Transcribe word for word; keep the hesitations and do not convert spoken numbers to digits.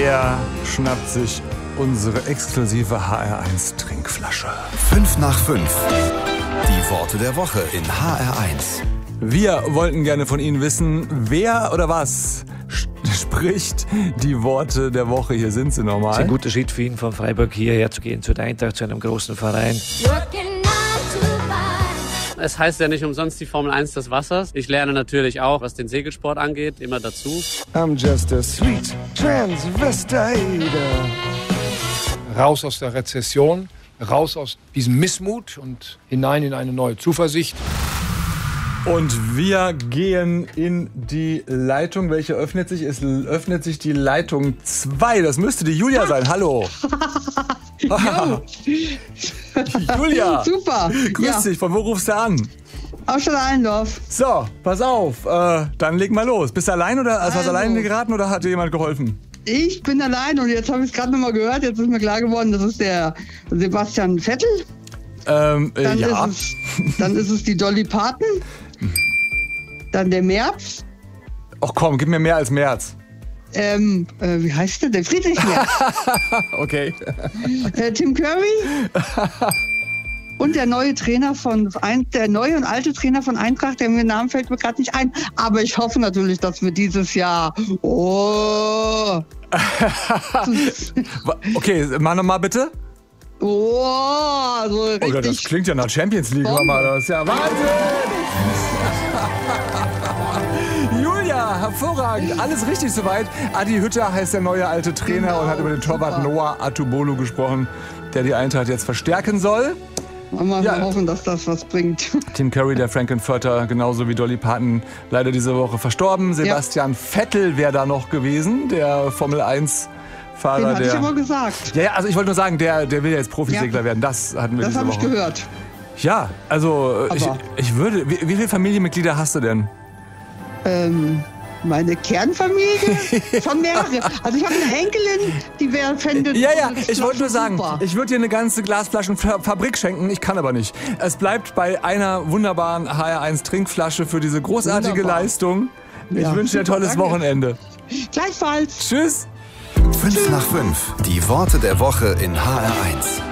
der schnappt sich unsere exklusive H R eins Trinkflasche. Fünf nach fünf. Die Worte der Woche in H R eins. Wir wollten gerne von Ihnen wissen, wer oder was spricht die Worte der Woche. Hier sind sie nochmal. Es ist ein guter Schritt für ihn, von Freiburg hierher zu gehen, zu der Eintracht, zu einem großen Verein. Es heißt ja nicht umsonst die Formel eins des Wassers. Ich lerne natürlich auch, was den Segelsport angeht, immer dazu. I'm just a sweet transvestite. Raus aus der Rezession, raus aus diesem Missmut und hinein in eine neue Zuversicht. Und wir gehen in die Leitung. Welche öffnet sich? Es öffnet sich die Leitung zwei. Das müsste die Julia sein. Hallo. Julia. Super. Grüß ja. dich. Von wo rufst du an? Aus Allendorf. So, pass auf. Äh, dann leg mal los. Bist du allein oder also hast du Also. alleine geraten oder hat dir jemand geholfen? Ich bin allein und jetzt habe ich es gerade nochmal gehört. Jetzt ist mir klar geworden, das ist der Sebastian Vettel. Ähm, äh, Dann, ja. ist es, dann ist es die Dolly Parton. Dann der Merz. Ach komm, gib mir mehr als Merz. Ähm, äh, wie heißt der? Der Friedrich Merz. Okay. äh, Tim Curry. Und der neue Trainer von ein, der neue und alte Trainer von Eintracht, der mir Namen fällt mir gerade nicht ein. Aber ich hoffe natürlich, dass wir dieses Jahr. Oh. Okay, mach nochmal bitte. Oh, so richtig. Oh Gott, das klingt ja nach Champions League, Bombe. Mama. Das ist ja Wahnsinn. Julia, hervorragend. Alles richtig soweit. Adi Hütter heißt der neue alte Trainer Genau, und hat über den Torwart super. Noah Atubolo gesprochen, der die Eintracht jetzt verstärken soll. Mal Ja. hoffen, dass das was bringt. Tim Curry, der Frankenfurter, genauso wie Dolly Parton, leider diese Woche verstorben. Sebastian Vettel wäre da noch gewesen, der Formel eins Fahrer. Den hatte der ich aber gesagt. Ja, ja, also ich wollte nur sagen, der, der will ja jetzt Profisegler Ja. werden. Das hatten wir Das diese habe Woche. ich gehört. Ja, also ich, Aber- ich würde. Wie, wie viele Familienmitglieder hast du denn? Ähm, meine Kernfamilie? Schon mehrere. Also ich habe eine Enkelin, die wer fände. Ja, ja, das ich wollte nur sagen, super. ich würde dir eine ganze Glasflaschenfabrik schenken. Ich kann aber nicht. Es bleibt bei einer wunderbaren H R eins Trinkflasche für diese großartige Wunderbar. Leistung. Ich Ja, wünsche dir ein super, tolles danke. Wochenende. Gleichfalls. Tschüss. Fünf nach fünf. Die Worte der Woche in H R eins.